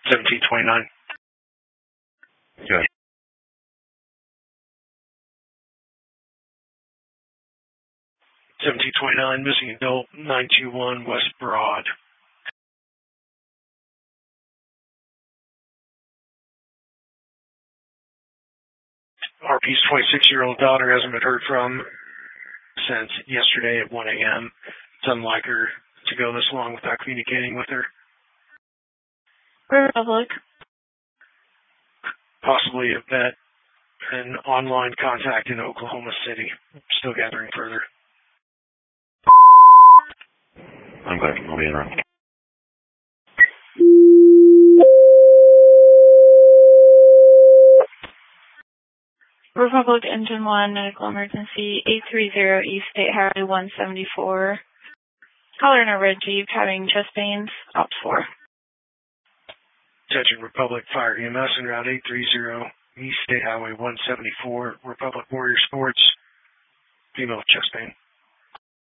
1729. Good. 1729, missing adult, 921 West Broad. RP's 26-year-old daughter hasn't been heard from since yesterday at 1 a.m. It's unlike her to go this long without communicating with her. Republic. Possibly a vet and online contact in Oklahoma City. Still gathering further. I'm good. I'll be around. Republic Engine 1, medical emergency, 830 East State Highway 174. Caller in a red Jeep having chest pains, Ops 4. Attention Republic Fire EMS en route 830 East State Highway 174, Republic Warrior Sports, female with chest pain.